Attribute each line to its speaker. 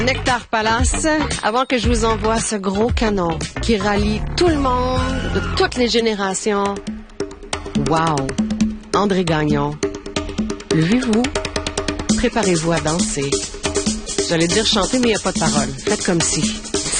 Speaker 1: Nectar Palace, avant que je vous envoie ce gros canon qui rallie tout le monde de toutes les générations. Wow! André Gagnon. Levez-vous. Préparez-vous à danser. J'allais dire chanter, mais il n'y a pas de parole. Faites comme si.